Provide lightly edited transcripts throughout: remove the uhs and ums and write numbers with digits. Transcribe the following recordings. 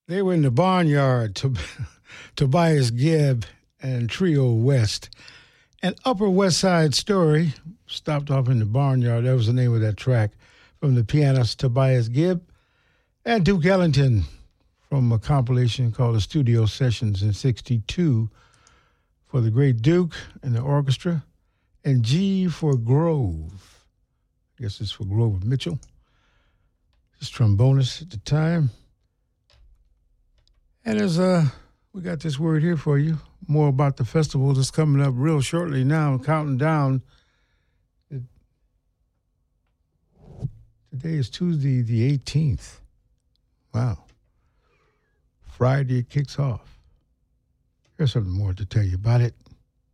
They were in the barnyard, Tobias Gibb and Trio West. An Upper West Side Story, stopped off in the barnyard. That was the name of that track from the pianist Tobias Gibb. And Duke Ellington from a compilation called the Studio Sessions in '62 for the great Duke and the orchestra. And G for Grove. I guess it's for Grover Mitchell. His trombonist at the time. And we got this word here for you. More about the festival that's coming up real shortly now, counting down. Today is Tuesday the 18th. Wow. Friday it kicks off. Here's something more to tell you about it.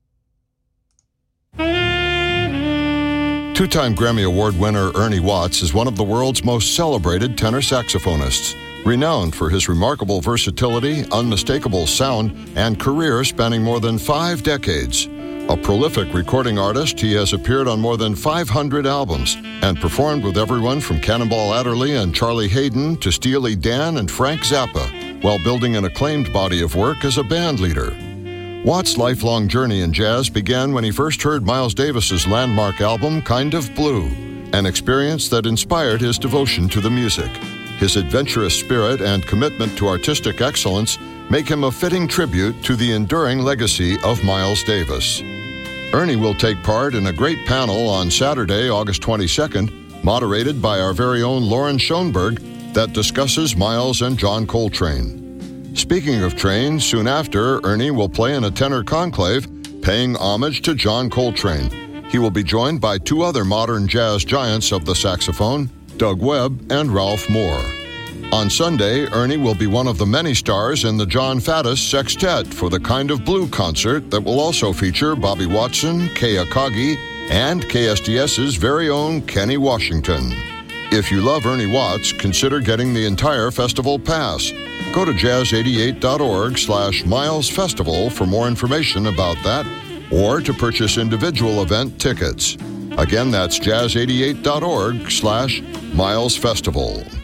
Two-time Grammy Award winner Ernie Watts is one of the world's most celebrated tenor saxophonists, renowned for his remarkable versatility, unmistakable sound, and career spanning more than 5 decades. A prolific recording artist, he has appeared on more than 500 albums and performed with everyone from Cannonball Adderley and Charlie Hayden to Steely Dan and Frank Zappa, while building an acclaimed body of work as a band leader. Watts' lifelong journey in jazz began when he first heard Miles Davis's landmark album, Kind of Blue, an experience that inspired his devotion to the music. His adventurous spirit and commitment to artistic excellence make him a fitting tribute to the enduring legacy of Miles Davis. Ernie will take part in a great panel on Saturday, August 22nd, moderated by our very own Lauren Schoenberg, that discusses Miles and John Coltrane. Speaking of Train, soon after, Ernie will play in a tenor conclave, paying homage to John Coltrane. He will be joined by 2 other modern jazz giants of the saxophone, Doug Webb and Ralph Moore. On Sunday, Ernie will be one of the many stars in the John Faddis Sextet for the Kind of Blue concert that will also feature Bobby Watson, Kei Akagi, and KSDS's very own Kenny Washington. If you love Ernie Watts, consider getting the entire festival pass. Go to jazz88.org/Miles Festival for more information about that, or to purchase individual event tickets. Again, that's jazz88.org/Miles Festival.